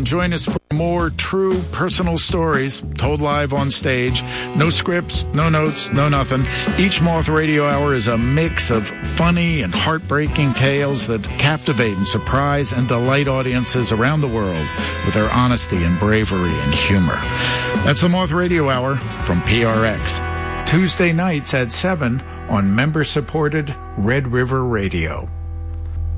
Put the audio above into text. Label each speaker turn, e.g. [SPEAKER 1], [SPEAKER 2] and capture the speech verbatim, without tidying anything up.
[SPEAKER 1] and join us for more true personal stories told live on stage. No scripts, no notes, no nothing. Each Moth Radio Hour is a mix of funny and heartbreaking tales that captivate and surprise and delight audiences around the world with their honesty and bravery and humor. That's the Moth Radio Hour from P R X. Tuesday nights at seven on member-supported Red River Radio.